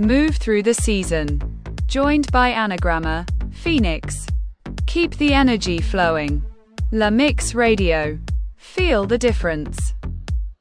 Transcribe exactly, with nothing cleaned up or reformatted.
Move through the season. Joined by Anagramma, Phoenix. Keep the energy flowing. La Mix Radio. Feel the difference.